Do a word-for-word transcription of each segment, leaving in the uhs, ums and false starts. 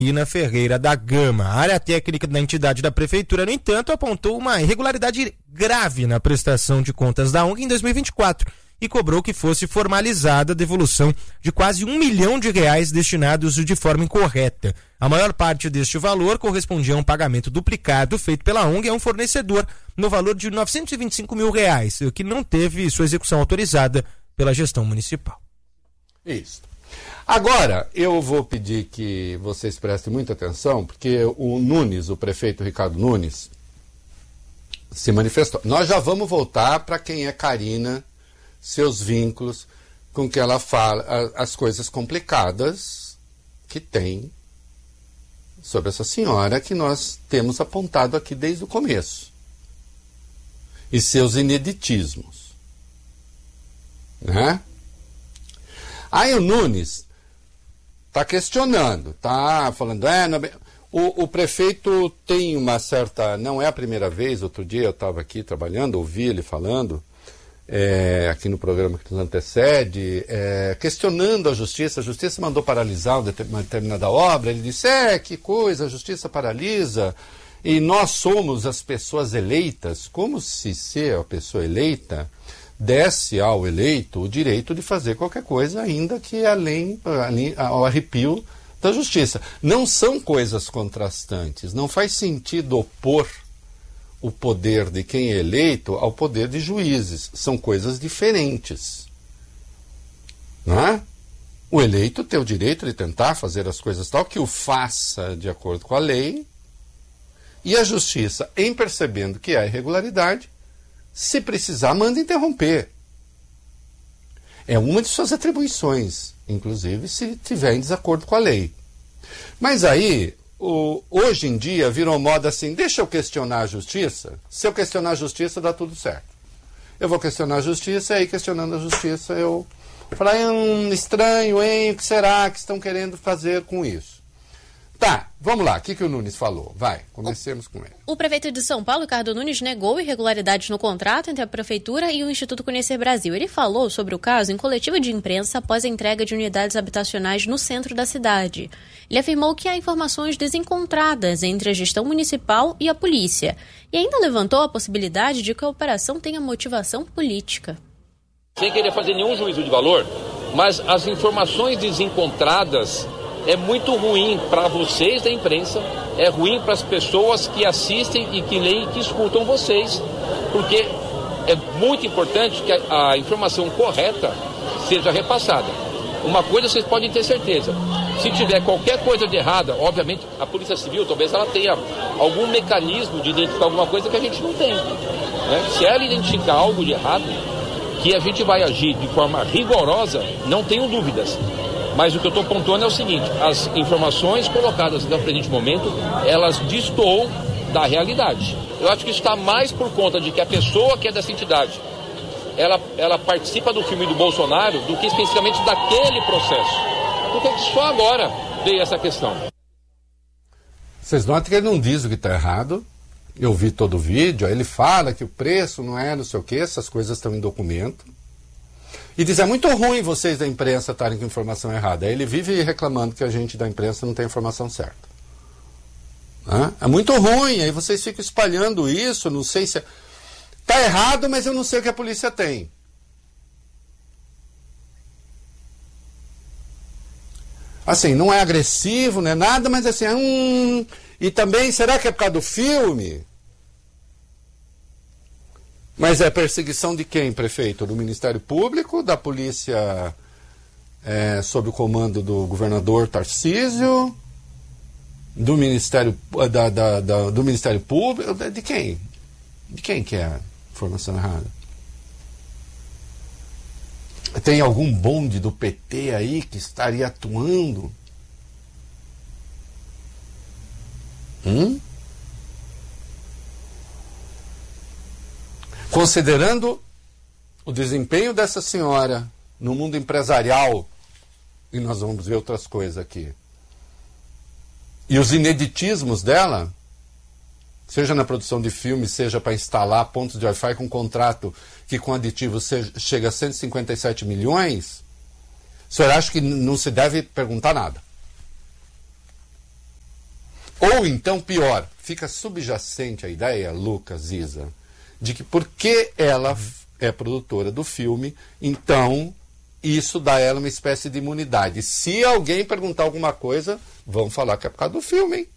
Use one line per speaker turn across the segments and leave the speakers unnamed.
Ina Ferreira da Gama. A área técnica da entidade da prefeitura, no entanto, apontou uma irregularidade grave na prestação de contas da O N G em dois mil e vinte e quatro e cobrou que fosse formalizada a devolução de quase um milhão de reais destinados de forma incorreta. A maior parte deste valor correspondia a um pagamento duplicado feito pela O N G a um fornecedor no valor de novecentos e vinte e cinco mil reais, que não teve sua execução autorizada pela gestão municipal.
Isso. Agora, eu vou pedir que vocês prestem muita atenção, porque o Nunes, o prefeito Ricardo Nunes, se manifestou. Nós já vamos voltar para quem é Karina, seus vínculos, com que ela fala, as coisas complicadas que tem sobre essa senhora que nós temos apontado aqui desde o começo. E seus ineditismos. Né? Aí o Nunes está questionando, tá falando, é, não, o, o prefeito tem uma certa, não é a primeira vez, outro dia eu estava aqui trabalhando, ouvi ele falando, é, aqui no programa que nos antecede, é, questionando a justiça, a justiça mandou paralisar uma determinada obra, ele disse, é, que coisa, a justiça paralisa, e nós somos as pessoas eleitas, como se ser a pessoa eleita desse ao eleito o direito de fazer qualquer coisa, ainda que além, além ao arrepio da justiça. Não são coisas contrastantes, não faz sentido opor o poder de quem é eleito ao poder de juízes. São coisas diferentes. Não é? O eleito tem o direito de tentar fazer as coisas tal que o faça de acordo com a lei, e a justiça, em percebendo que há irregularidade, se precisar, manda interromper. É uma de suas atribuições, inclusive se tiver em desacordo com a lei. Mas aí, o, hoje em dia, virou moda assim, deixa eu questionar a justiça, se eu questionar a justiça, dá tudo certo. Eu vou questionar a justiça, e aí questionando a justiça, eu falar, hum, estranho, hein, o que será que estão querendo fazer com isso? Tá, vamos lá, o que, que o Nunes falou? Vai, comecemos com ele.
O prefeito de São Paulo, Ricardo Nunes, negou irregularidades no contrato entre a Prefeitura e o Instituto Conhecer Brasil. Ele falou sobre o caso em coletiva de imprensa após a entrega de unidades habitacionais no centro da cidade. Ele afirmou que há informações desencontradas entre a gestão municipal e a polícia. E ainda levantou a possibilidade de que a operação tenha motivação política.
Sem querer fazer nenhum juízo de valor, mas as informações desencontradas é muito ruim para vocês da imprensa, é ruim para as pessoas que assistem e que leem e que escutam vocês, porque é muito importante que a, a informação correta seja repassada. Uma coisa vocês podem ter certeza, se tiver qualquer coisa de errada, obviamente a Polícia Civil talvez ela tenha algum mecanismo de identificar alguma coisa que a gente não tem. Né? Se ela identificar algo de errado, que a gente vai agir de forma rigorosa, não tenho dúvidas. Mas o que eu estou pontuando é o seguinte, as informações colocadas no presente momento, elas destoam da realidade. Eu acho que isso está mais por conta de que a pessoa que é dessa entidade, ela, ela participa do filme do Bolsonaro do que especificamente daquele processo. Porque só agora veio essa questão.
Vocês notam que ele não diz o que está errado. Eu vi todo o vídeo, aí ele fala que o preço não é não sei o que, essas coisas estão em documento. E diz, é muito ruim vocês da imprensa estarem com informação errada. Aí ele vive reclamando que a gente da imprensa não tem informação certa. Hã? É muito ruim, aí vocês ficam espalhando isso, não sei se... Está errado, mas eu não sei o que a polícia tem. Assim, não é agressivo, não é nada, mas assim, é um... E também, será que é por causa do filme? Mas é perseguição de quem, prefeito? Do Ministério Público, da polícia é, sob o comando do governador Tarcísio, do Ministério, da, da, da, do Ministério Público, de quem? De quem que é a informação errada? Tem algum bonde do P T aí que estaria atuando? Hum? Considerando o desempenho dessa senhora no mundo empresarial, e nós vamos ver outras coisas aqui, e os ineditismos dela, seja na produção de filmes, seja para instalar pontos de Wi-Fi com contrato que com aditivos seja, chega a cento e cinquenta e sete milhões, o senhor acha que não se deve perguntar nada? Ou então, pior, fica subjacente a ideia, Lucas, Isa, de que porque ela é produtora do filme, então isso dá a ela uma espécie de imunidade. Se alguém perguntar alguma coisa, vão falar que é por causa do filme, hein?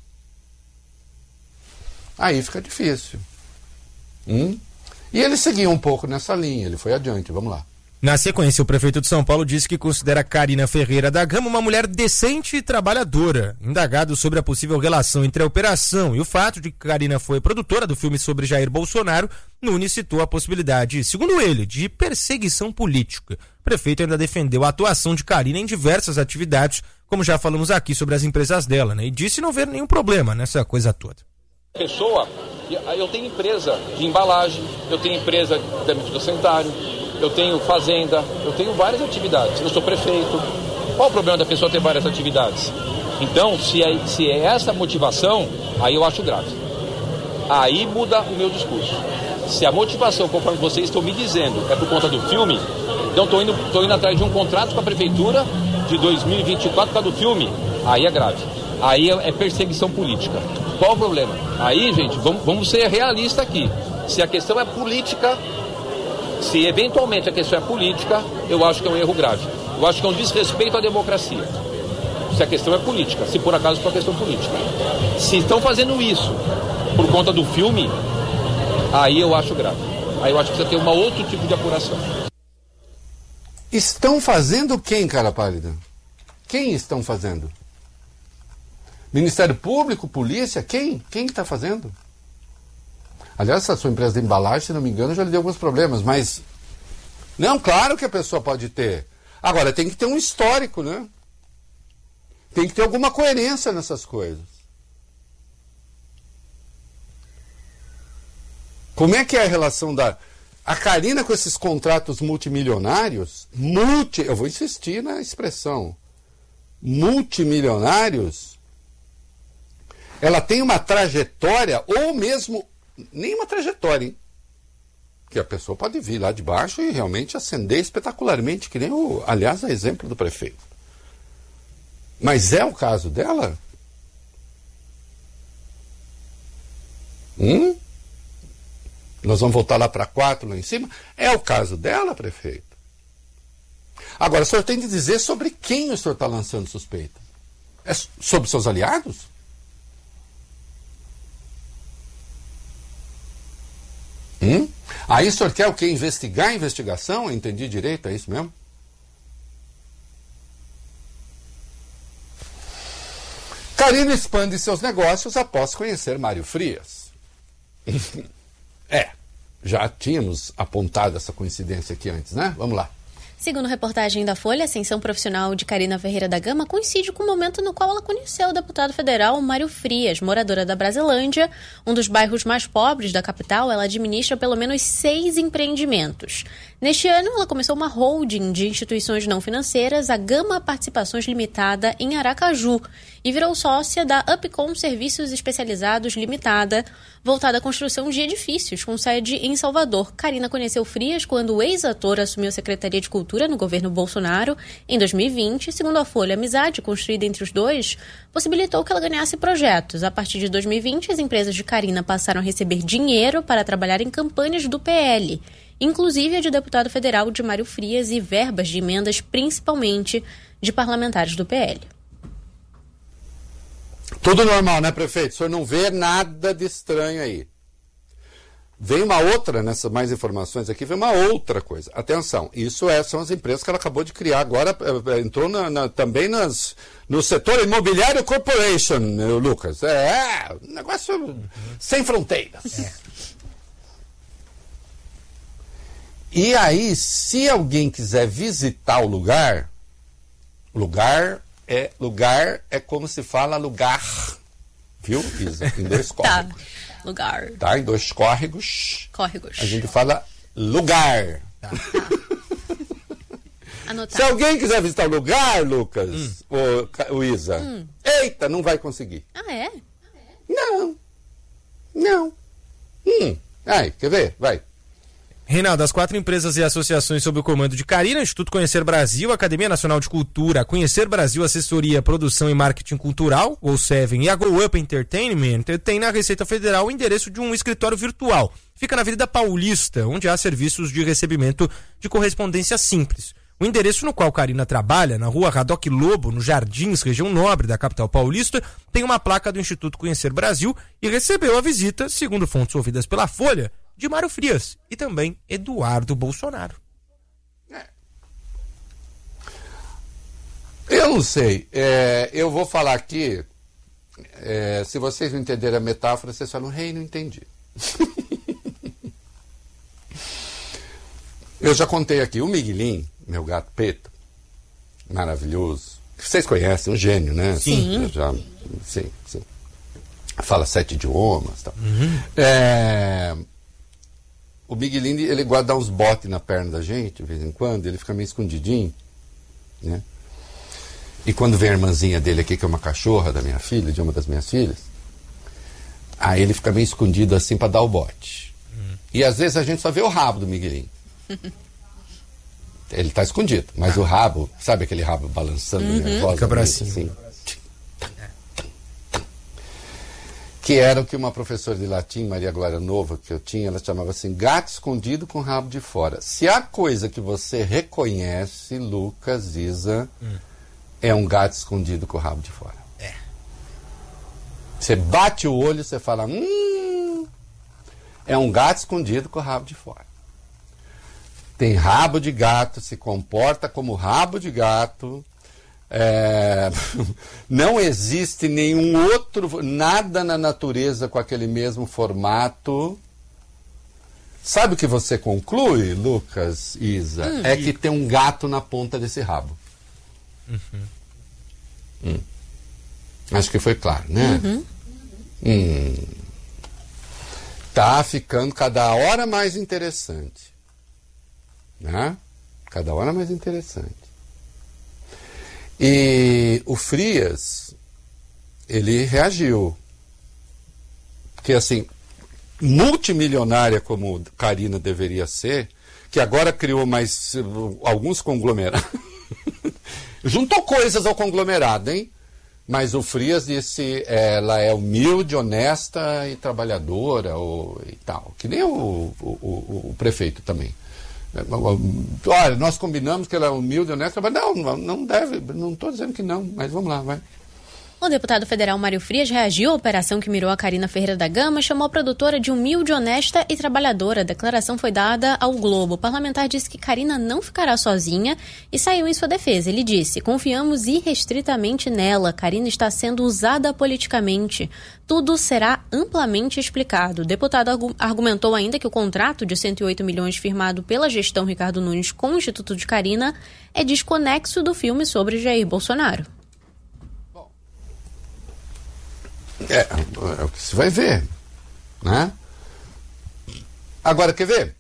Aí fica difícil. Hum? E ele seguiu um pouco nessa linha, ele foi adiante, vamos lá.
Na sequência, o prefeito de São Paulo disse que considera Carina Ferreira da Gama uma mulher decente e trabalhadora. Indagado sobre a possível relação entre a operação e o fato de que Carina foi produtora do filme sobre Jair Bolsonaro, Nunes citou a possibilidade, segundo ele, de perseguição política. O prefeito ainda defendeu a atuação de Carina em diversas atividades, como já falamos aqui sobre as empresas dela, né? E disse não ver nenhum problema nessa coisa toda.
Pessoa, eu tenho empresa de embalagem, eu tenho empresa de âmbito sanitário, eu tenho fazenda, eu tenho várias atividades, eu sou prefeito. Qual o problema da pessoa ter várias atividades? Então, se é, se é essa motivação, aí eu acho grave. Aí muda o meu discurso. Se a motivação, conforme vocês estão me dizendo, é por conta do filme, então estou indo, tô indo atrás de um contrato com a prefeitura de dois mil e vinte e quatro por causa do filme, aí é grave. Aí é, é perseguição política. Qual o problema? Aí, gente, vamos, vamos ser realistas aqui. Se a questão é política... Se eventualmente a questão é política, eu acho que é um erro grave. Eu acho que é um desrespeito à democracia. Se a questão é política, se por acaso for uma questão política. Se estão fazendo isso por conta do filme, aí eu acho grave. Aí eu acho que precisa ter um outro tipo de apuração.
Estão fazendo quem, cara pálida? Quem estão fazendo? Ministério Público, polícia? Quem? Quem está fazendo? Aliás, essa sua empresa de embalagem, se não me engano, já lhe deu alguns problemas, mas... Não, claro que a pessoa pode ter. Agora, tem que ter um histórico, né? Tem que ter alguma coerência nessas coisas. Como é que é a relação da... A Carina com esses contratos multimilionários, multi... Eu vou insistir na expressão. Multimilionários, ela tem uma trajetória, ou mesmo... Nem uma trajetória, hein? Que a pessoa pode vir lá de baixo e realmente ascender espetacularmente, que nem o, aliás, é exemplo do prefeito. Mas é o caso dela? Hum? Nós vamos voltar lá para quatro, lá em cima? É o caso dela, prefeito? Agora, o senhor tem de dizer sobre quem o senhor está lançando suspeita? É sobre seus aliados? Hum? Aí o senhor quer o quê? Investigar a investigação? Eu entendi direito, é isso mesmo? Carina expande seus negócios após conhecer Mário Frias. É, já tínhamos apontado essa coincidência aqui antes, né? Vamos lá.
Segundo reportagem da Folha, a ascensão profissional de Carina Ferreira da Gama coincide com o momento no qual ela conheceu o deputado federal Mário Frias, moradora da Brasilândia, um dos bairros mais pobres da capital. Ela administra pelo menos seis empreendimentos. Neste ano, ela começou uma holding de instituições não financeiras, a Gama Participações Limitada, em Aracaju, e virou sócia da Upcom Serviços Especializados Limitada, voltada à construção de edifícios, com sede em Salvador. Carina conheceu Frias quando o ex-ator assumiu a Secretaria de Cultura no governo Bolsonaro em dois mil e vinte. Segundo a Folha, a amizade construída entre os dois possibilitou que ela ganhasse projetos. A partir de dois mil e vinte, as empresas de Carina passaram a receber dinheiro para trabalhar em campanhas do P L, inclusive a de deputado federal de Mário Frias, e verbas de emendas, principalmente de parlamentares do P L.
Tudo normal, né, prefeito? O senhor não vê nada de estranho aí. Vem uma outra, nessas mais informações aqui, vem uma outra coisa. Atenção, isso é, são as empresas que ela acabou de criar agora, entrou na, na, também nas, no setor imobiliário corporation, Lucas. É, um negócio uhum. sem fronteiras. É. E aí, se alguém quiser visitar o lugar, lugar é, lugar é como se fala lugar, viu, Isa? Em dois córregos.
Tá, lugar.
Tá, em dois córregos.
Córregos.
A gente fala lugar. Tá.
Anotar.
Se alguém quiser visitar o lugar, Lucas, hum. ou, ou Isa,
hum.
eita, não vai conseguir.
Ah, é?
Não. Não. Hum. Aí, quer ver? Vai.
Reinaldo, as quatro empresas e associações sob o comando de Carina, Instituto Conhecer Brasil, Academia Nacional de Cultura, Conhecer Brasil, Assessoria, Produção e Marketing Cultural, ou Seven, e a Go Up Entertainment, tem na Receita Federal o endereço de um escritório virtual. Fica na Avenida Paulista, onde há serviços de recebimento de correspondência simples. O endereço no qual Carina trabalha, na rua Radoc Lobo, no Jardins, região nobre da capital paulista, tem uma placa do Instituto Conhecer Brasil e recebeu a visita, segundo fontes ouvidas pela Folha, de Mário Frias e também Eduardo Bolsonaro.
É. Eu não sei. É, eu vou falar aqui. É, se vocês não entenderem a metáfora, vocês falam, rei, não entendi. Eu já contei aqui. O Miguelinho, meu gato preto, maravilhoso. Vocês conhecem, um gênio, né?
Sim.
Eu já, sim, sim. Fala sete idiomas e tal. Uhum. É... O Miguelinho, ele gosta de dar uns botes na perna da gente, de vez em quando, ele fica meio escondidinho, né? E quando vem a irmãzinha dele aqui, que é uma cachorra da minha filha, de uma das minhas filhas, aí ele fica meio escondido assim para dar o bote. Hum. E às vezes a gente só vê o rabo do Miguelinho. Ele tá escondido, mas ah. o rabo, sabe aquele rabo balançando,
uhum.
nervosa,
fica pra cima.
Assim? Que era o que uma professora de latim, Maria Glória Nova, que eu tinha, ela chamava assim, gato escondido com rabo de fora. Se há coisa que você reconhece, Lucas, Isa, hum. é um gato escondido com o rabo de fora.
É.
Você bate o olho, você fala, hum, é um gato escondido com o rabo de fora. Tem rabo de gato, se comporta como rabo de gato. É, não existe nenhum outro, nada na natureza com aquele mesmo formato. Sabe o que você conclui, Lucas, Isa? Hum. É que tem um gato na ponta desse rabo. Uhum. Hum. Acho que foi claro, né?
Uhum.
Hum. Tá ficando cada hora mais interessante. Né? Cada hora mais interessante. E o Frias, ele reagiu. Porque, assim, multimilionária como Carina deveria ser, que agora criou mais uh, alguns conglomerados. Juntou coisas ao conglomerado, hein? Mas o Frias disse, ela é humilde, honesta e trabalhadora, ou, e tal. Que nem o, o, o, o prefeito também. Olha, nós combinamos que ela é humilde, honesta, mas não, não deve, não estou dizendo que não, mas vamos lá, vai.
O deputado federal Mário Frias reagiu à operação que mirou a Carina Ferreira da Gama e chamou a produtora de humilde, honesta e trabalhadora. A declaração foi dada ao Globo. O parlamentar disse que Carina não ficará sozinha e saiu em sua defesa. Ele disse, confiamos irrestritamente nela. Carina está sendo usada politicamente. Tudo será amplamente explicado. O deputado argumentou ainda que o contrato de cento e oito milhões firmado pela gestão Ricardo Nunes com o Instituto de Carina é desconexo do filme sobre Jair Bolsonaro.
É, é o que se vai ver, né? Agora, quer ver?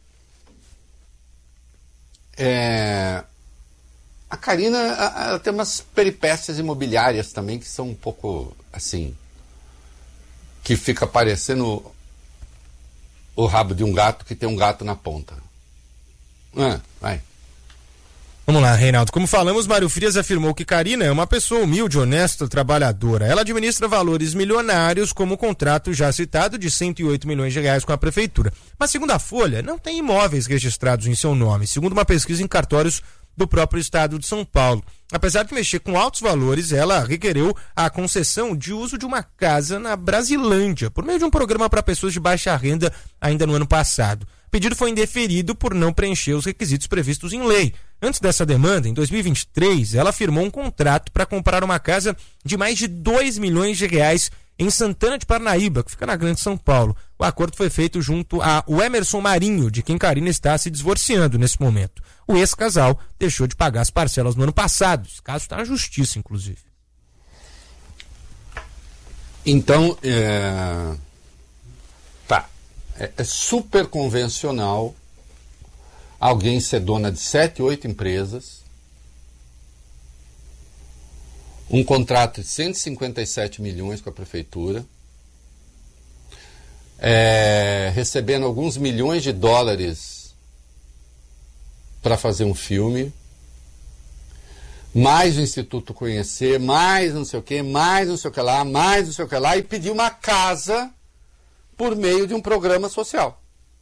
É, a Carina, ela tem umas peripécias imobiliárias também que são um pouco, assim, que fica parecendo o rabo de um gato que tem um gato na ponta. Ah, vai.
Vamos lá, Reinaldo. Como falamos, Mário Frias afirmou que Carina é uma pessoa humilde, honesta, trabalhadora. Ela administra valores milionários, como o contrato já citado de cento e oito milhões de reais com a prefeitura. Mas, segundo a Folha, não tem imóveis registrados em seu nome, segundo uma pesquisa em cartórios do próprio estado de São Paulo. Apesar de mexer com altos valores, ela requereu a concessão de uso de uma casa na Brasilândia, por meio de um programa para pessoas de baixa renda ainda no ano passado. O pedido foi indeferido por não preencher os requisitos previstos em lei. Antes dessa demanda, em dois mil e vinte e três, ela firmou um contrato para comprar uma casa de mais de dois milhões de reais em Santana de Parnaíba, que fica na Grande São Paulo. O acordo foi feito junto a o Emerson Marinho, de quem Carina está se divorciando nesse momento. O ex-casal deixou de pagar as parcelas no ano passado. Esse caso está na justiça, inclusive.
Então, é... tá. É, é super convencional alguém ser dona de sete, oito empresas, um contrato de cento e cinquenta e sete milhões com a prefeitura, é, recebendo alguns milhões de dólares para fazer um filme, mais o Instituto Conhecer, mais não sei o que, mais não sei o que lá, mais não sei o que lá, e pedir uma casa por meio de um programa social.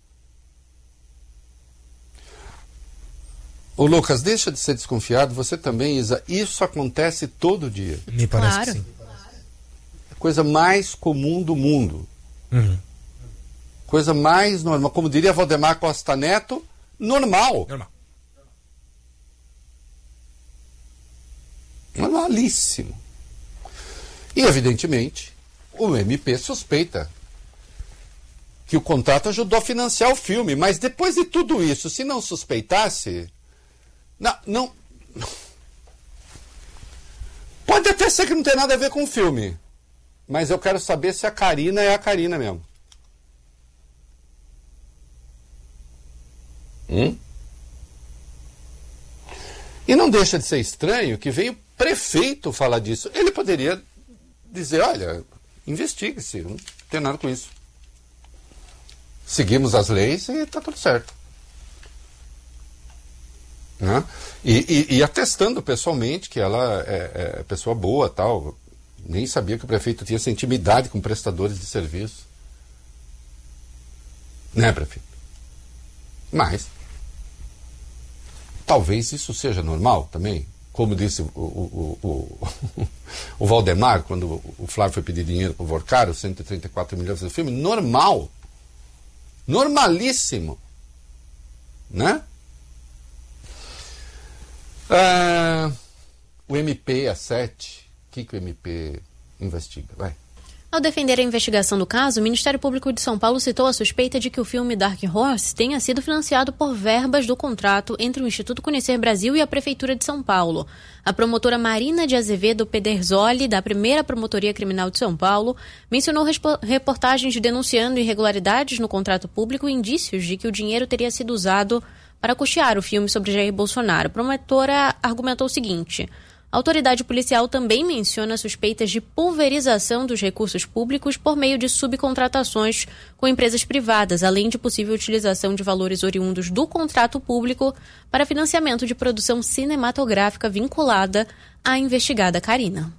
Ô Lucas, deixa de ser desconfiado, você também, Isa, isso acontece todo dia.
Me parece
Claro.
que sim.
É a coisa mais comum do mundo.
Uhum.
Coisa mais normal. Como diria Valdemar Costa Neto, normal.
Normal.
Normalíssimo. E, evidentemente, o M P suspeita que o contrato ajudou a financiar o filme. Mas depois de tudo isso, se não suspeitasse... Não, não... Pode até ser que não tem nada a ver com o filme. Mas eu quero saber se a Karina é a Karina mesmo. Hum? E não deixa de ser estranho que veio o prefeito falar disso. Ele poderia dizer, olha, investigue-se, não tem nada com isso. Seguimos as leis e está tudo certo. Né? E, e, e atestando pessoalmente que ela é, é pessoa boa, tal. Nem sabia que o prefeito tinha essa intimidade com prestadores de serviço. Né, prefeito? Mas talvez isso seja normal também. Como disse o, o, o, o, o Valdemar, quando o Flávio foi pedir dinheiro para o Vorcaro, cento e trinta e quatro milhões do filme, normal. Normalíssimo. Né? Ah, o M P A sete, o que, que o M P investiga? Vai.
Ao defender a investigação do caso, o Ministério Público de São Paulo citou a suspeita de que o filme Dark Horse tenha sido financiado por verbas do contrato entre o Instituto Conhecer Brasil e a Prefeitura de São Paulo. A promotora Marina de Azevedo Pederzoli, da primeira Promotoria Criminal de São Paulo, mencionou reportagens denunciando irregularidades no contrato público e indícios de que o dinheiro teria sido usado para custear o filme sobre Jair Bolsonaro. A promotora argumentou o seguinte: a autoridade policial também menciona suspeitas de pulverização dos recursos públicos por meio de subcontratações com empresas privadas, além de possível utilização de valores oriundos do contrato público para financiamento de produção cinematográfica vinculada à investigada Karina.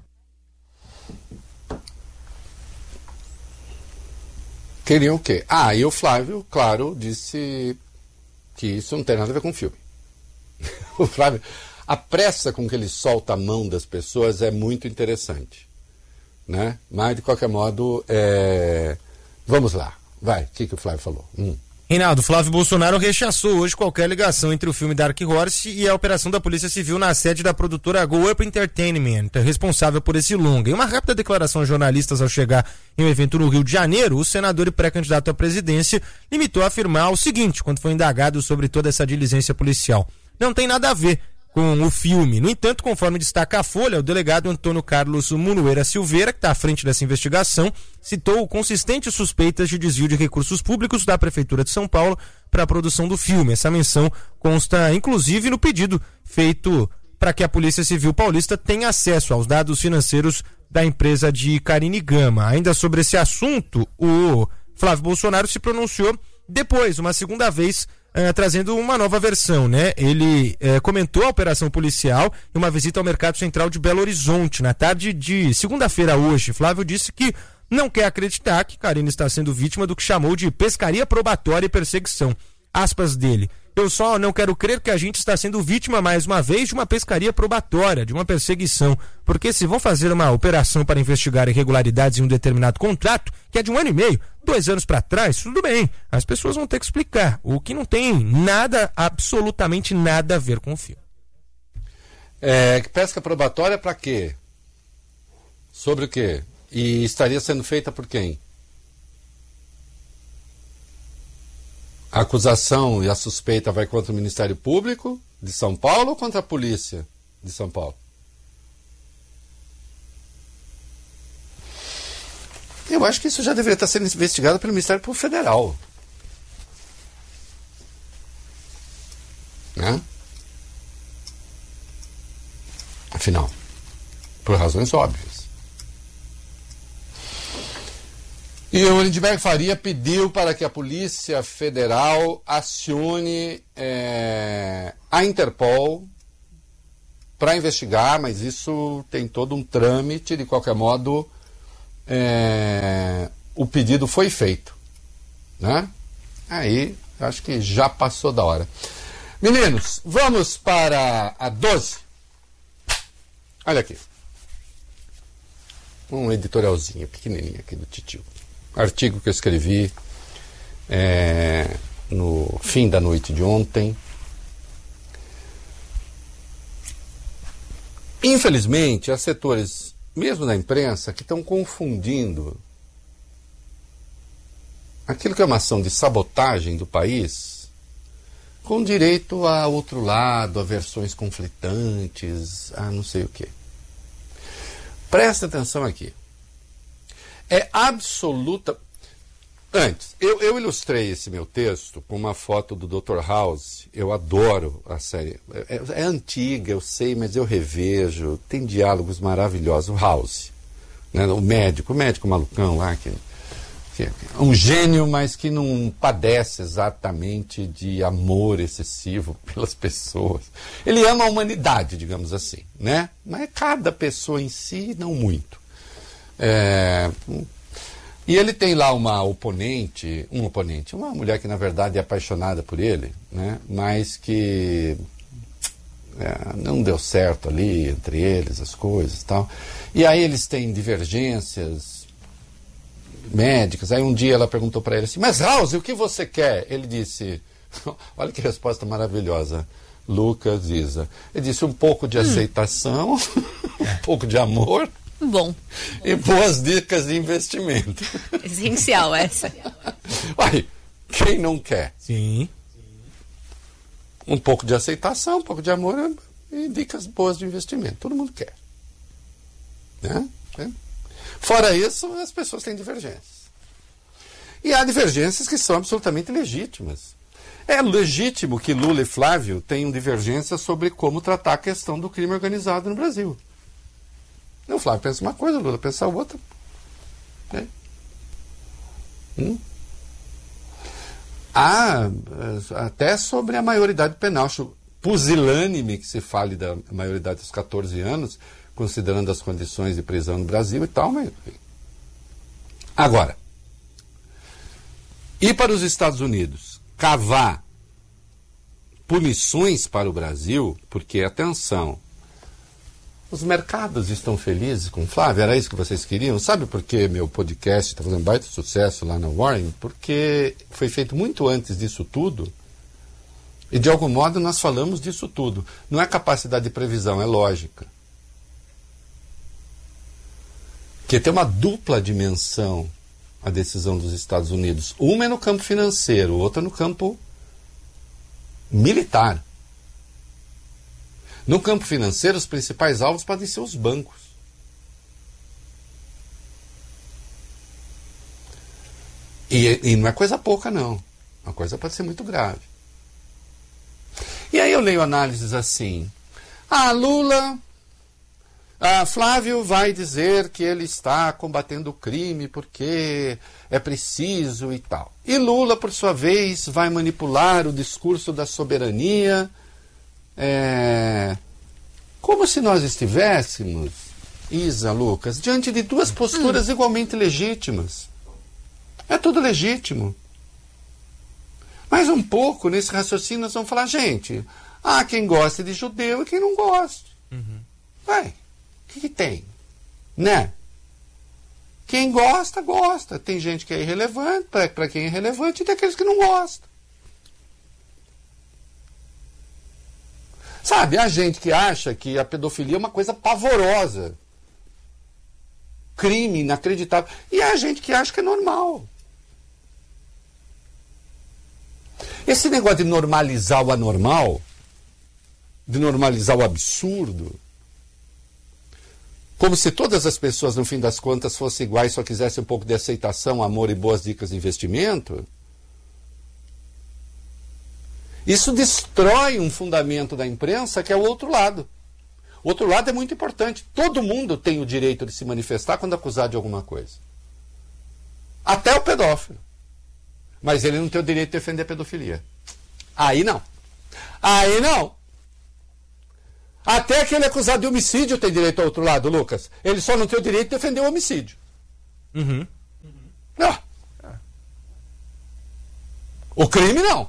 Queriam o quê? Ah, e o Flávio, claro, disse que isso não tem nada a ver com o filme. O Flávio... A pressa com que ele solta a mão das pessoas é muito interessante, né? Mas, de qualquer modo, é... vamos lá. Vai, o que, que o Flávio falou? Hum.
Reinaldo, Flávio Bolsonaro rechaçou hoje qualquer ligação entre o filme Dark Horse e a operação da Polícia Civil na sede da produtora Go Up Entertainment, responsável por esse longa. Em uma rápida declaração a jornalistas ao chegar em um evento no Rio de Janeiro, o senador e pré-candidato à presidência limitou a afirmar o seguinte, quando foi indagado sobre toda essa diligência policial: não tem nada a ver com o filme. No entanto, conforme destaca a Folha, o delegado Antônio Carlos Munueira Silveira, que está à frente dessa investigação, citou consistentes suspeitas de desvio de recursos públicos da Prefeitura de São Paulo para a produção do filme. Essa menção consta, inclusive, no pedido feito para que a Polícia Civil Paulista tenha acesso aos dados financeiros da empresa de Karine Gama. Ainda sobre esse assunto, o Flávio Bolsonaro se pronunciou depois, uma segunda vez, Uh, trazendo uma nova versão, né? Ele uh, comentou a operação policial em uma visita ao Mercado Central de Belo Horizonte, na tarde de segunda-feira hoje. Flávio disse que não quer acreditar que Karine está sendo vítima do que chamou de pescaria probatória e perseguição. Aspas dele: eu só não quero crer que a gente está sendo vítima mais uma vez de uma pescaria probatória, de uma perseguição, porque se vão fazer uma operação para investigar irregularidades em um determinado contrato, que é de um ano e meio, dois anos para trás, tudo bem, as pessoas vão ter que explicar, o que não tem nada, absolutamente nada a ver com o filme.
É, pesca probatória para quê? Sobre o quê? E estaria sendo feita por quem? A acusação e a suspeita vai contra o Ministério Público de São Paulo ou contra a Polícia de São Paulo? Eu acho que isso já deveria estar sendo investigado pelo Ministério Público Federal. Né? Afinal, por razões óbvias. E o Lindbergh Faria pediu para que a Polícia Federal acione é, a Interpol para investigar, mas isso tem todo um trâmite. De qualquer modo, é, o pedido foi feito, né? Aí, acho que já passou da hora. Meninos, vamos para a doze. Olha aqui. Um editorialzinho pequenininho aqui do Titio. Artigo que eu escrevi é, no fim da noite de ontem. Infelizmente, há setores, mesmo na imprensa, que estão confundindo aquilo que é uma ação de sabotagem do país com direito a outro lado, a versões conflitantes, a não sei o quê. Presta atenção aqui. É absoluta... Antes, eu, eu ilustrei esse meu texto com uma foto do doutor House. Eu adoro a série. É, é antiga, eu sei, mas eu revejo. Tem diálogos maravilhosos. O House, né? O médico, o médico malucão lá, que, que é um gênio, mas que não padece exatamente de amor excessivo pelas pessoas. Ele ama a humanidade, digamos assim, né? Mas cada pessoa em si, não muito. É... E ele tem lá uma oponente, um oponente, uma mulher que na verdade é apaixonada por ele, né? Mas que é, não deu certo ali entre eles, as coisas e tal. E aí eles têm divergências médicas. Aí um dia ela perguntou para ele assim, mas House, o que você quer? Ele disse, olha que resposta maravilhosa, Lucas, Isa. Ele disse um pouco de hum. aceitação, um pouco de amor.
Bom.
E boas dicas de investimento.
Essencial essa.
Olha, quem não quer?
Sim.
Um pouco de aceitação, um pouco de amor e dicas boas de investimento. Todo mundo quer. Né? Fora isso, as pessoas têm divergências. E há divergências que são absolutamente legítimas. É legítimo que Lula e Flávio tenham divergências sobre como tratar a questão do crime organizado no Brasil. O Flávio pensa uma coisa, o Lula pensa outra. Né? Hum? Há até sobre a maioridade penal. Acho pusilânime que se fale da maioridade dos catorze anos, considerando as condições de prisão no Brasil e tal. Mas... Agora, ir para os Estados Unidos, cavar punições para o Brasil, porque, atenção, os mercados estão felizes com o Flávio, era isso que vocês queriam? Sabe por que meu podcast está fazendo baita sucesso lá na Warren? Porque foi feito muito antes disso tudo e, de algum modo, nós falamos disso tudo. Não é capacidade de previsão, é lógica. Que tem uma dupla dimensão a decisão dos Estados Unidos. Uma é no campo financeiro, outra no campo militar. No campo financeiro, os principais alvos podem ser os bancos. E, e não é coisa pouca, não. Uma coisa pode ser muito grave. E aí eu leio análises assim. Ah, Lula... Ah, Flávio vai dizer que ele está combatendo o crime porque é preciso e tal. E Lula, por sua vez, vai manipular o discurso da soberania... É, como se nós estivéssemos, Isa, Lucas, diante de duas posturas hum. igualmente legítimas. É tudo legítimo. Mas um pouco nesse raciocínio nós vamos falar, gente, há quem goste de judeu e quem não goste.
Uhum.
Vai, o que, que tem? Né? Quem gosta, gosta. Tem gente que é irrelevante, para quem é irrelevante, e tem aqueles que não gostam. Sabe, há gente que acha que a pedofilia é uma coisa pavorosa. Crime inacreditável. E há gente que acha que é normal. Esse negócio de normalizar o anormal, de normalizar o absurdo, como se todas as pessoas, no fim das contas, fossem iguais, só quisessem um pouco de aceitação, amor e boas dicas de investimento... Isso destrói um fundamento da imprensa que é o outro lado. O outro lado é muito importante. Todo mundo tem o direito de se manifestar quando acusado de alguma coisa. Até o pedófilo. Mas ele não tem o direito de defender a pedofilia. Aí não. Aí não. Até aquele acusado de homicídio tem direito ao outro lado, Lucas. Ele só não tem o direito de defender o homicídio.
Uhum.
Ah. O crime, não.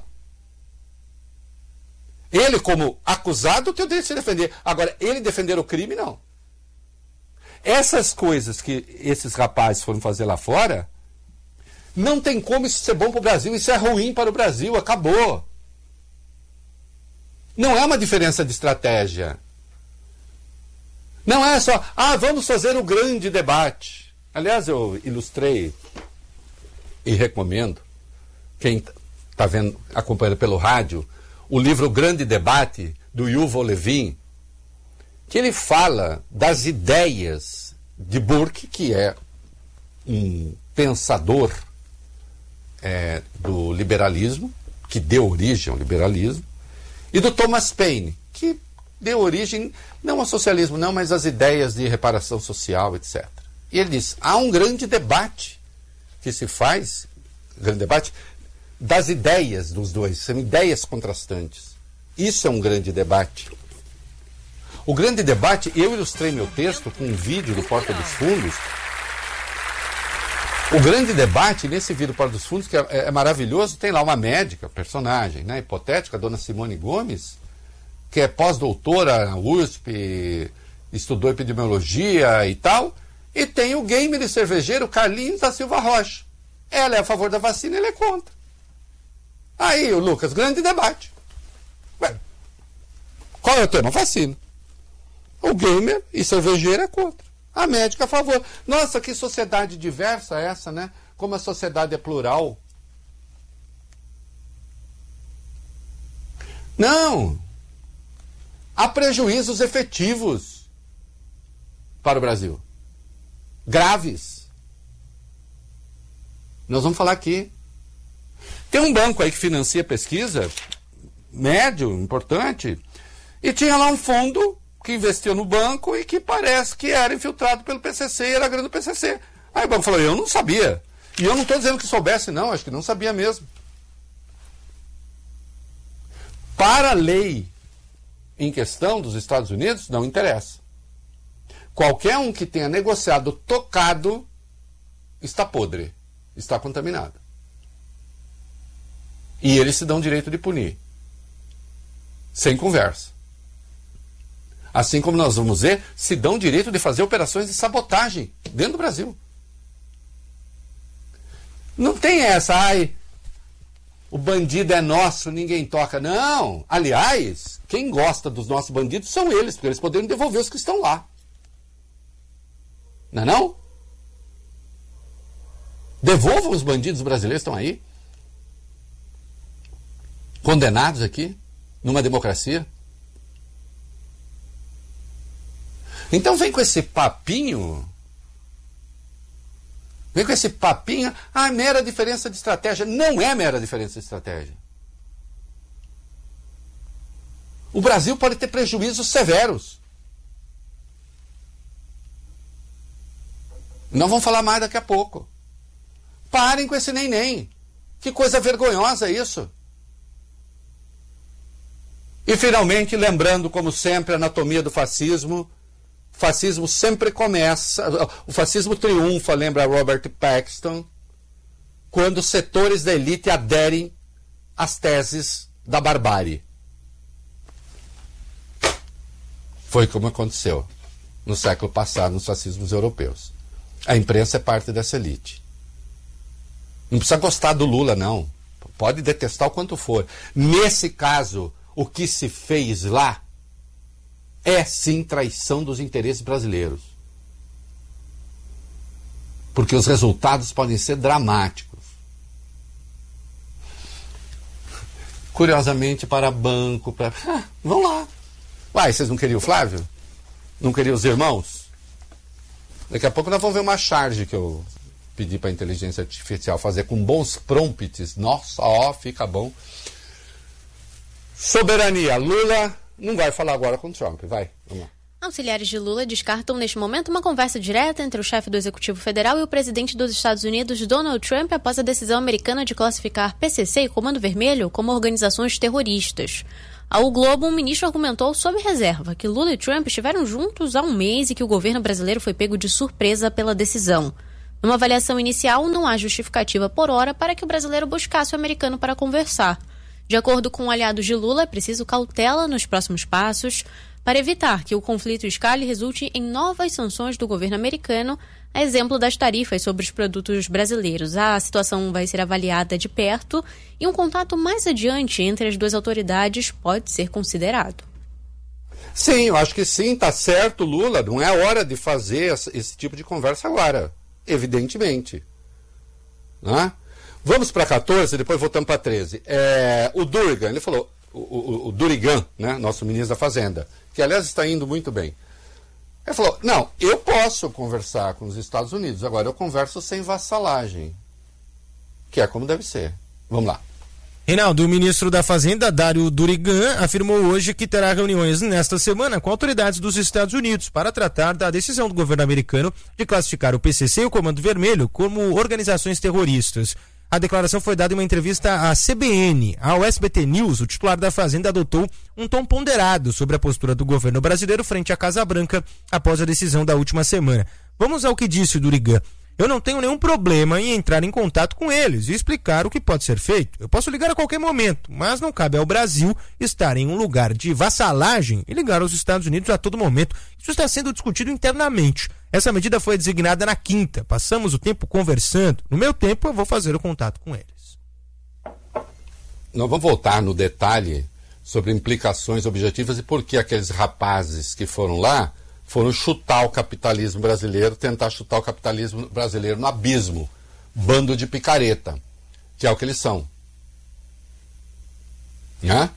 Ele, como acusado, tem o direito de se defender. Agora, ele defender o crime, não. Essas coisas que esses rapazes foram fazer lá fora, não tem como isso ser bom para o Brasil. Isso é ruim para o Brasil. Acabou. Não é uma diferença de estratégia. Não é só, ah, vamos fazer o grande debate. Aliás, eu ilustrei e recomendo, quem está vendo, acompanhando pelo rádio, o livro O Grande Debate, do Yuval Levin, que ele fala das ideias de Burke, que é um pensador é, do liberalismo, que deu origem ao liberalismo, e do Thomas Paine, que deu origem, não ao socialismo não, mas às ideias de reparação social, etcétera. E ele diz, há um grande debate que se faz, grande debate, das ideias dos dois, são ideias contrastantes. Isso é um grande debate. O grande debate, eu ilustrei meu texto com um vídeo do Porta dos Fundos. O grande debate, nesse vídeo do Porta dos Fundos, que é, é maravilhoso, tem lá uma médica, personagem, né, hipotética, a dona Simone Gomes, que é pós-doutora na U S P, estudou epidemiologia e tal, e tem o gamer e cervejeiro Carlinhos da Silva Rocha. Ela é a favor da vacina, ele é contra. Aí, o Lucas, grande debate. Ué, qual é o tema? Vacina. O gamer e cervejeiro é contra. A médica a favor. Nossa, que sociedade diversa essa, né? Como a sociedade é plural. Não. Há prejuízos efetivos para o Brasil. Graves. Nós vamos falar aqui. Tem um banco aí que financia pesquisa, médio, importante, e tinha lá um fundo que investiu no banco e que parece que era infiltrado pelo P C C e era grana do P C C. Aí o banco falou, eu não sabia. E eu não estou dizendo que soubesse, não, acho que não sabia mesmo. Para a lei em questão dos Estados Unidos, não interessa. Qualquer um que tenha negociado tocado está podre, está contaminado. E eles se dão direito de punir. Sem conversa. Assim como nós vamos ver, se dão direito de fazer operações de sabotagem dentro do Brasil. Não tem essa, ai, o bandido é nosso, ninguém toca. Não. Aliás, quem gosta dos nossos bandidos são eles, porque eles poderiam devolver os que estão lá. Não é não? Devolvam os bandidos brasileiros que estão aí. Condenados aqui, numa democracia. Então vem com esse papinho, vem com esse papinho, ah, mera diferença de estratégia. Não é mera diferença de estratégia. O Brasil pode ter prejuízos severos. Não vamos falar mais daqui a pouco. Parem com esse nem-nem. Que coisa vergonhosa isso. E finalmente, lembrando, como sempre, a anatomia do fascismo. O fascismo sempre começa, o fascismo triunfa, lembra Robert Paxton, quando setores da elite aderem às teses da barbárie. Foi como aconteceu no século passado nos fascismos europeus. A imprensa é parte dessa elite. Não precisa gostar do Lula, não. Pode detestar o quanto for. Nesse caso, o que se fez lá é sim traição dos interesses brasileiros. Porque os resultados podem ser dramáticos. Curiosamente, para banco, para... Ah, vão lá. Uai, vocês não queriam o Flávio? Não queriam os irmãos? Daqui a pouco nós vamos ver uma charge que eu pedi para a inteligência artificial fazer com bons prompts. Nossa, ó, fica bom. Soberania. Lula não vai falar agora com o Trump. Vai, vamos lá.
Auxiliares de Lula descartam neste momento uma conversa direta entre o chefe do Executivo Federal e o presidente dos Estados Unidos, Donald Trump, após a decisão americana de classificar P C C e Comando Vermelho como organizações terroristas. Ao Globo, um ministro argumentou sob reserva que Lula e Trump estiveram juntos há um mês e que o governo brasileiro foi pego de surpresa pela decisão. Numa avaliação inicial, não há justificativa por hora para que o brasileiro buscasse o americano para conversar. De acordo com aliados de Lula, é preciso cautela nos próximos passos para evitar que o conflito escale e resulte em novas sanções do governo americano, a exemplo das tarifas sobre os produtos brasileiros. A situação vai ser avaliada de perto e um contato mais adiante entre as duas autoridades pode ser considerado.
Sim, eu acho que sim, tá certo, Lula. Não é hora de fazer esse tipo de conversa agora, evidentemente. Né? Vamos para quatorze, depois voltamos para treze. É, o Durigan, ele falou, o, o, o Durigan, né, nosso ministro da Fazenda, que aliás está indo muito bem. Ele falou, não, eu posso conversar com os Estados Unidos, agora eu converso sem vassalagem, que é como deve ser. Vamos lá.
Reinaldo, o ministro da Fazenda, Dário Durigan, afirmou hoje que terá reuniões nesta semana com autoridades dos Estados Unidos para tratar da decisão do governo americano de classificar o P C C e o Comando Vermelho como organizações terroristas. A declaração foi dada em uma entrevista à C B N. Ao S B T News, o titular da Fazenda adotou um tom ponderado sobre a postura do governo brasileiro frente à Casa Branca após a decisão da última semana. Vamos ao que disse o Durigan. Eu não tenho nenhum problema em entrar em contato com eles e explicar o que pode ser feito. Eu posso ligar a qualquer momento, mas não cabe ao Brasil estar em um lugar de vassalagem e ligar aos Estados Unidos a todo momento. Isso está sendo discutido internamente. Essa medida foi designada na quinta. Passamos o tempo conversando. No meu tempo, eu vou fazer o contato com eles.
Nós vamos voltar no detalhe sobre implicações objetivas e por que aqueles rapazes que foram lá foram chutar o capitalismo brasileiro, tentar chutar o capitalismo brasileiro no abismo. Bando de picareta, que é o que eles são. Né?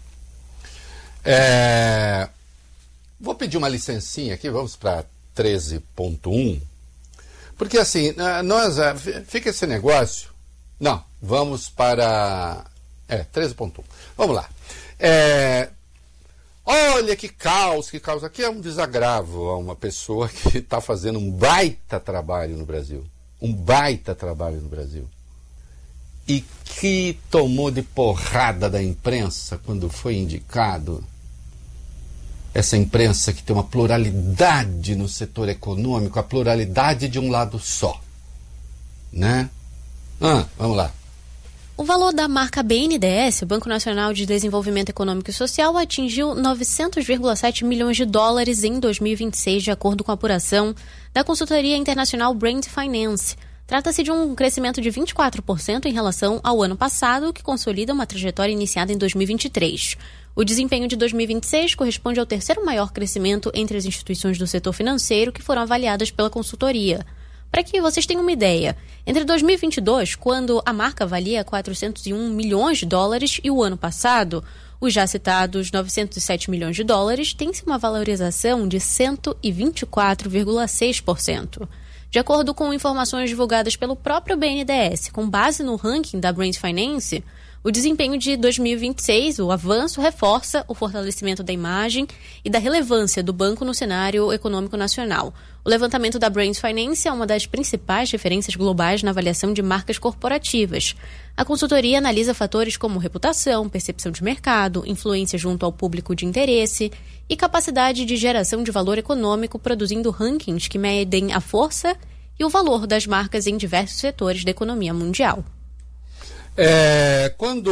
É... Vou pedir uma licencinha aqui, vamos para treze ponto um, porque assim, nós, fica esse negócio, não, vamos para, é, treze ponto um, vamos lá. É... Olha que caos, que caos. Aqui é um desagravo a uma pessoa que está fazendo um baita trabalho no Brasil. Um baita trabalho no Brasil. E que tomou de porrada da imprensa quando foi indicado. Essa imprensa que tem uma pluralidade no setor econômico, a pluralidade de um lado só. Né? Ah, vamos lá.
O valor da marca B N D E S, o Banco Nacional de Desenvolvimento Econômico e Social, atingiu novecentos vírgula sete milhões de dólares em dois mil e vinte e seis, de acordo com a apuração da consultoria internacional Brand Finance. Trata-se de um crescimento de vinte e quatro por cento em relação ao ano passado, que consolida uma trajetória iniciada em dois mil e vinte e três. O desempenho de dois mil e vinte e seis corresponde ao terceiro maior crescimento entre as instituições do setor financeiro que foram avaliadas pela consultoria. Para que vocês tenham uma ideia, entre dois mil e vinte e dois, quando a marca valia quatrocentos e um milhões de dólares, e o ano passado, os já citados novecentos e sete milhões de dólares, tem-se uma valorização de cento e vinte e quatro vírgula seis por cento. De acordo com informações divulgadas pelo próprio B N D E S, com base no ranking da Brand Finance, o desempenho de dois mil e vinte e seis, o avanço, reforça o fortalecimento da imagem e da relevância do banco no cenário econômico nacional. O levantamento da Brand Finance é uma das principais referências globais na avaliação de marcas corporativas. A consultoria analisa fatores como reputação, percepção de mercado, influência junto ao público de interesse e capacidade de geração de valor econômico, produzindo rankings que medem a força e o valor das marcas em diversos setores da economia mundial.
É, quando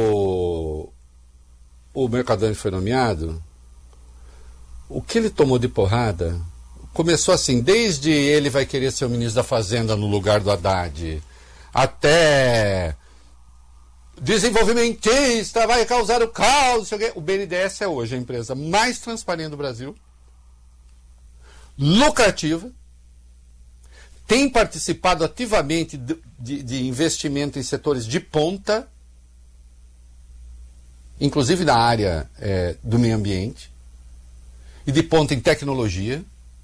o Mercadante foi nomeado, o que ele tomou de porrada começou assim, desde ele vai querer ser o ministro da Fazenda no lugar do Haddad, até desenvolvimentista, vai causar o caos. O B N D E S é hoje a empresa mais transparente do Brasil, lucrativa, tem participado ativamente de, de, de investimento em setores de ponta, inclusive na área é, do meio ambiente, e de ponta em tecnologia,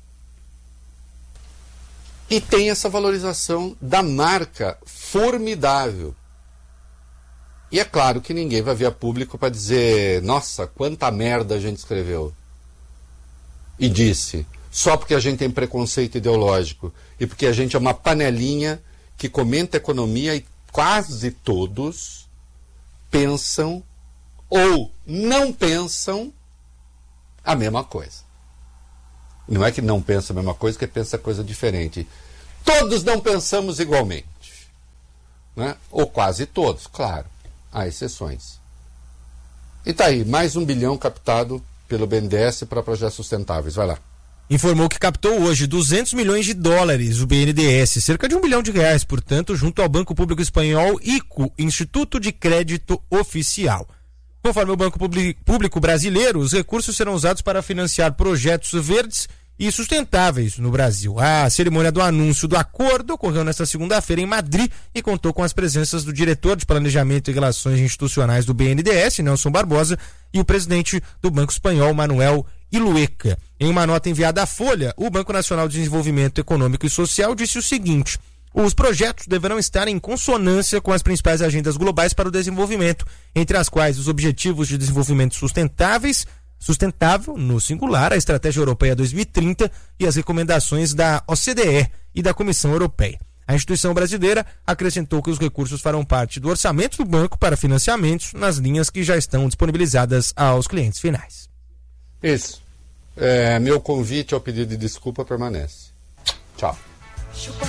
e tem essa valorização da marca formidável. E é claro que ninguém vai vir a público para dizer, nossa, quanta merda a gente escreveu. E disse, só porque a gente tem preconceito ideológico e porque a gente é uma panelinha que comenta economia e quase todos pensam ou não pensam a mesma coisa. Não é que não pensa a mesma coisa, que pensa coisa diferente. Todos não pensamos igualmente, né? Ou quase todos, claro, há exceções. E tá aí, mais um bilhão captado pelo B N D E S para projetos sustentáveis. Vai lá.
Informou que captou hoje duzentos milhões de dólares o B N D E S, cerca de um bilhão de reais, portanto, junto ao Banco Público Espanhol I C O, Instituto de Crédito Oficial. Conforme o Banco Público Brasileiro, os recursos serão usados para financiar projetos verdes e sustentáveis no Brasil. A cerimônia do anúncio do acordo ocorreu nesta segunda-feira em Madrid e contou com as presenças do diretor de Planejamento e Relações Institucionais do B N D E S, Nelson Barbosa, e o presidente do Banco Espanhol, Manuel Ilueca. Em uma nota enviada à Folha, o Banco Nacional de Desenvolvimento Econômico e Social disse o seguinte: os projetos deverão estar em consonância com as principais agendas globais para o desenvolvimento, entre as quais os Objetivos de Desenvolvimento Sustentáveis, Sustentável, no singular, a Estratégia Europeia dois mil e trinta e as recomendações da O C D E e da Comissão Europeia. A instituição brasileira acrescentou que os recursos farão parte do orçamento do banco para financiamentos nas linhas que já estão disponibilizadas aos clientes finais.
Isso. É, meu convite ao pedido de desculpa permanece. Tchau.